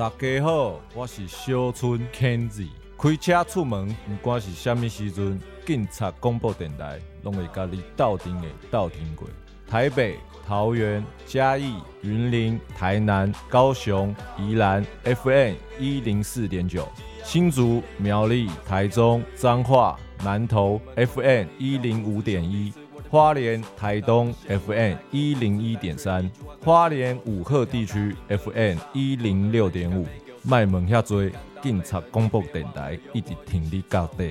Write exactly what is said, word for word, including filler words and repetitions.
大家好，我是小春 Kenzie。开车出门，不管是什么时阵，警察广播电台拢会甲你斗阵的斗阵过。台北、桃园、嘉义、云林、台南、高雄、宜兰 F M 一零四点九，新竹、苗栗、台中、彰化、南投 F M 一零五点一。花莲、台东 F M 一零一点三，花莲武鹤地区 F M 一零六点五，卖问遐多，警察广播电台一直听你到底。